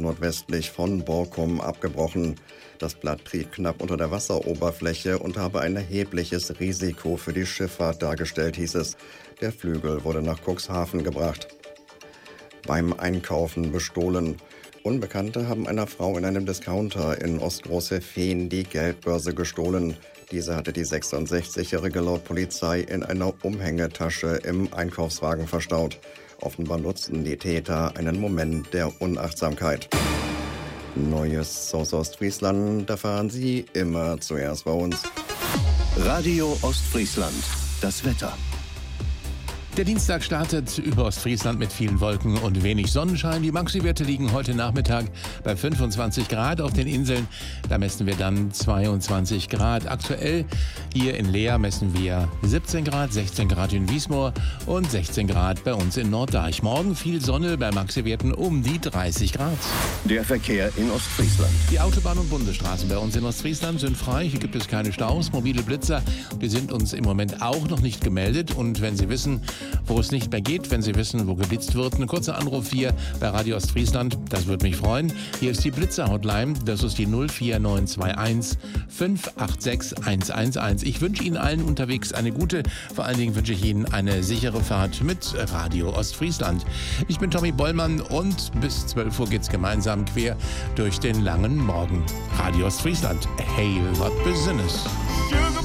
nordwestlich von Borkum abgebrochen. Das Blatt trieb knapp unter der Wasseroberfläche und habe ein erhebliches Risiko für die Schifffahrt dargestellt, hieß es. Der Flügel wurde nach Cuxhaven gebracht. Beim Einkaufen bestohlen. Unbekannte haben einer Frau in einem Discounter in Ostgroße-Fehn die Geldbörse gestohlen. Diese hatte die 66-Jährige laut Polizei in einer Umhängetasche im Einkaufswagen verstaut. Offenbar nutzten die Täter einen Moment der Unachtsamkeit. Neues aus Ostfriesland erfahren Sie immer zuerst bei uns. Radio Ostfriesland, das Wetter. Der Dienstag startet über Ostfriesland mit vielen Wolken und wenig Sonnenschein. Die Maxi-Werte liegen heute Nachmittag bei 25 Grad auf den Inseln. Da messen wir dann 22 Grad. Aktuell hier in Leer messen wir 17 Grad, 16 Grad in Wiesmoor und 16 Grad bei uns in Norddeich. Morgen viel Sonne bei Maxi-Werten um die 30 Grad. Der Verkehr in Ostfriesland. Die Autobahn- und Bundesstraßen bei uns in Ostfriesland sind frei. Hier gibt es keine Staus, mobile Blitzer. Die sind uns im Moment auch noch nicht gemeldet. Und wenn Sie wissen, wo es nicht mehr geht, wenn Sie wissen, wo geblitzt wird, ein kurzer Anruf hier bei Radio Ostfriesland, das würde mich freuen. Hier ist die Blitzer-Hotline, das ist die 04921 586 111. Ich wünsche Ihnen allen unterwegs eine gute, vor allen Dingen wünsche ich Ihnen eine sichere Fahrt mit Radio Ostfriesland. Ich bin Tommy Bollmann und bis 12 Uhr geht's gemeinsam quer durch den langen Morgen. Radio Ostfriesland, hey, what business?